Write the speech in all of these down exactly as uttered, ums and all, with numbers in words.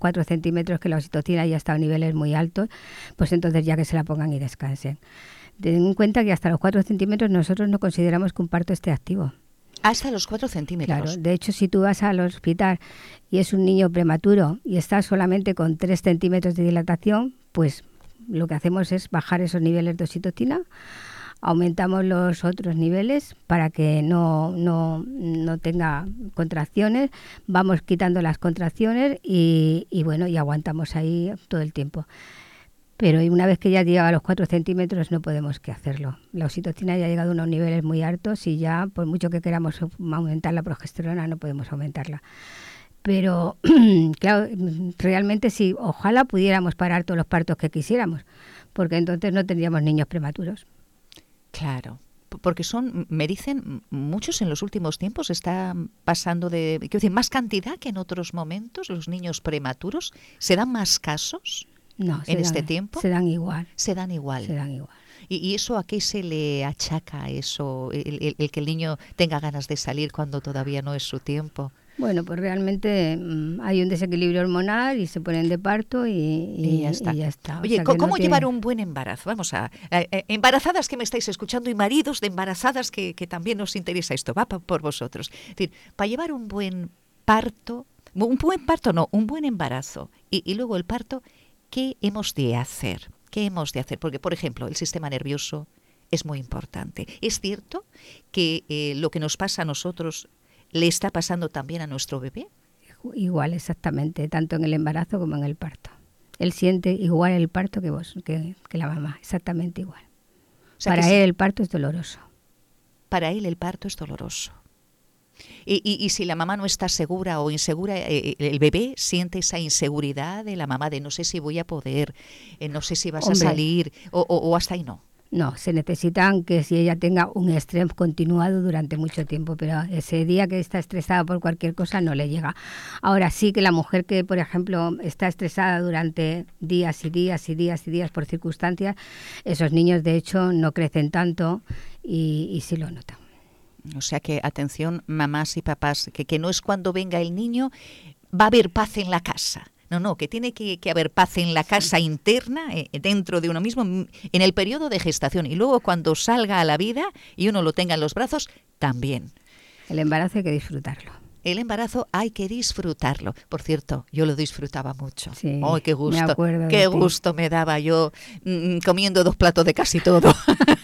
cuatro centímetros que la oxitocina ya está a niveles muy altos, pues entonces ya que se la pongan y descansen. Ten en cuenta que hasta los cuatro centímetros nosotros no consideramos que un parto esté activo. Hasta los cuatro centímetros. Claro, de hecho, si tú vas al hospital y es un niño prematuro y está solamente con tres centímetros de dilatación, pues lo que hacemos es bajar esos niveles de oxitocina, aumentamos los otros niveles para que no, no, no tenga contracciones, vamos quitando las contracciones y, y bueno, y aguantamos ahí todo el tiempo. Pero una vez que ya llega a los cuatro centímetros no podemos que hacerlo. La oxitocina ya ha llegado a unos niveles muy altos y ya, por mucho que queramos aumentar la progesterona, no podemos aumentarla. Pero, claro, realmente sí, ojalá pudiéramos parar todos los partos que quisiéramos, porque entonces no tendríamos niños prematuros. Claro, porque son, me dicen, muchos en los últimos tiempos están pasando de, quiero decir, más cantidad que en otros momentos, los niños prematuros. ¿Se dan más casos? No, en dan, este tiempo se dan igual. Se dan igual. Se dan igual. ¿Y, y eso a qué se le achaca eso, el, el, el que el niño tenga ganas de salir cuando todavía no es su tiempo? Bueno, pues realmente mmm, hay un desequilibrio hormonal y se ponen de parto y, y, y ya está. Y ya está. Oye, o sea, ¿cómo no llevar tiene... un buen embarazo? Vamos a... Eh, eh, embarazadas que me estáis escuchando y maridos de embarazadas que, que también os interesa esto, va por vosotros. Es decir, para llevar un buen parto, un buen parto no, un buen embarazo y, y luego el parto, ¿qué hemos de hacer? ¿Qué hemos de hacer? Porque, por ejemplo, el sistema nervioso es muy importante. Es cierto que eh, lo que nos pasa a nosotros le está pasando también a nuestro bebé. Igual, exactamente, tanto en el embarazo como en el parto. Él siente igual el parto que vos, que, que la mamá, exactamente igual. O sea, para él sí, el parto es doloroso. Para él el parto es doloroso. Y, y, y si la mamá no está segura o insegura, eh, el bebé siente esa inseguridad de la mamá de no sé si voy a poder, eh, no sé si vas Hombre, a salir o, o, o hasta ahí no. No, se necesitan que si ella tenga un estrés continuado durante mucho tiempo, pero ese día que está estresada por cualquier cosa no le llega. Ahora sí que la mujer que, por ejemplo, está estresada durante días y días y días y días por circunstancias, esos niños de hecho no crecen tanto y, y sí lo notan. O sea que, atención, mamás y papás, que, que no es cuando venga el niño, va a haber paz en la casa. No, no, que tiene que, que haber paz en la casa interna, eh, dentro de uno mismo, en el periodo de gestación. Y luego cuando salga a la vida y uno lo tenga en los brazos, también. El embarazo hay que disfrutarlo. El embarazo hay que disfrutarlo. Por cierto, yo lo disfrutaba mucho. Sí, ¡ay, qué gusto! Me acuerdo ¡Qué gusto me daba yo mmm, comiendo dos platos de casi todo!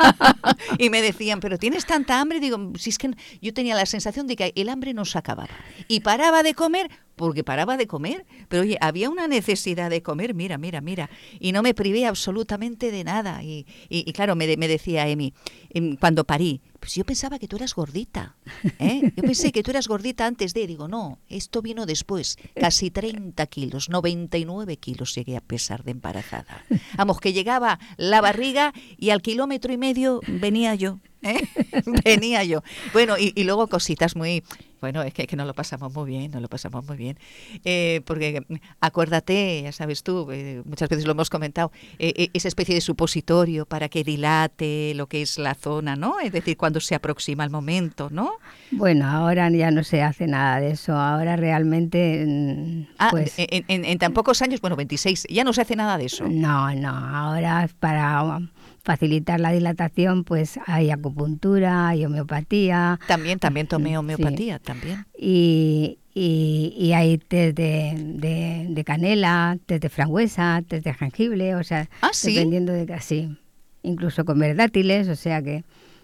Y me decían, ¿pero tienes tanta hambre? Digo, si es que yo tenía la sensación de que el hambre no se acababa. Y paraba de comer, porque paraba de comer. Pero oye, había una necesidad de comer, mira, mira, mira. Y no me privé absolutamente de nada. Y, y, y claro, me, me decía Emi, cuando parí, pues yo pensaba que tú eras gordita, ¿eh? Yo pensé que tú eras gordita antes de, digo, no, esto vino después, casi treinta kilos, noventa y nueve kilos llegué a pesar de embarazada. Vamos, que llegaba la barriga y al kilómetro y medio venía yo, ¿eh? Venía yo. Bueno, y, y luego cositas muy... Bueno, es que, que nos lo pasamos muy bien, nos lo pasamos muy bien. Eh, porque acuérdate, ya sabes tú, eh, muchas veces lo hemos comentado, eh, esa especie de supositorio para que dilate lo que es la zona, ¿no? Es decir, cuando se aproxima el momento, ¿no? Bueno, ahora ya no se hace nada de eso. Ahora realmente... Pues, ah, en, en, en tan pocos años, bueno, veintiséis, ya no se hace nada de eso. No, no, ahora para... facilitar la dilatación, pues hay acupuntura, hay homeopatía. También, también tomé homeopatía, sí. También. Y, y, y hay test de, de, de canela, test de frangüesa, test de jengibre, o sea, ¿Ah, sí? dependiendo de casi. Incluso comer dátiles, o sea que...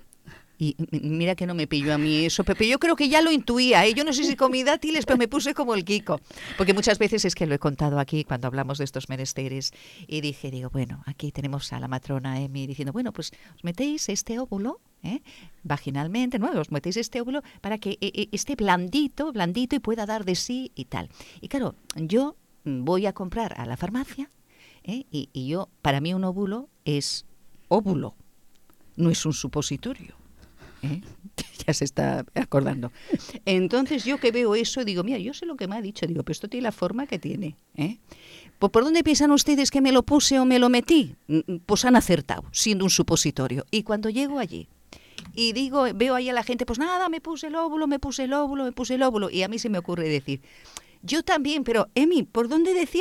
Y mira que no me pilló a mí eso, Pepe. Yo creo que ya lo intuía, ¿eh? Yo no sé si comí dátiles, pero me puse como el Kiko. Porque muchas veces es que lo he contado aquí cuando hablamos de estos menesteres. Y dije, digo, bueno, aquí tenemos a la matrona Emi diciendo, bueno, pues os metéis este óvulo, ¿eh? vaginalmente, ¿no? Os metéis este óvulo para que eh, esté blandito, blandito y pueda dar de sí y tal. Y claro, yo voy a comprar a la farmacia, ¿eh? y, y yo, para mí un óvulo es óvulo, no es un supositorio. ¿Eh? Ya se está acordando. Entonces yo que veo eso digo, mira, yo sé lo que me ha dicho, digo, pero esto tiene la forma que tiene, ¿eh? Pues ¿por dónde piensan ustedes que me lo puse o me lo metí? Pues han acertado, siendo un supositorio. Y cuando llego allí y digo, veo ahí a la gente, pues nada, me puse el óvulo, me puse el óvulo, me puse el óvulo, y a mí se me ocurre decir, yo también, pero Emi, ¿por dónde decía